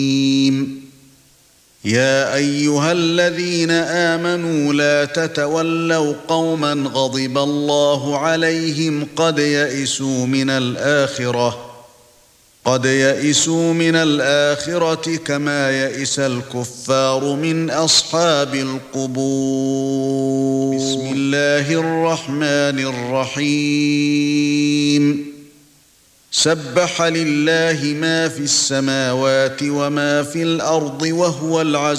يا ايها الذين آمنوا لا تتولوا قوما غضب الله عليهم قد يئسوا من الآخرة كما يئس الكفار من أصحاب القبور. بسم الله الرحمن الرحيم. سبح لله ما في السماوات وما في الأرض وهو العزيز